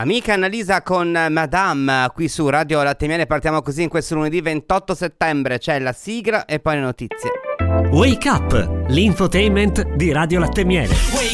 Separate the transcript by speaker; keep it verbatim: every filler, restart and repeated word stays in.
Speaker 1: Amica Annalisa con Madame qui su Radio Latte Miele. Partiamo così in questo lunedì ventotto settembre. C'è la sigla e poi le notizie.
Speaker 2: Wake Up, l'infotainment di Radio Latte Miele.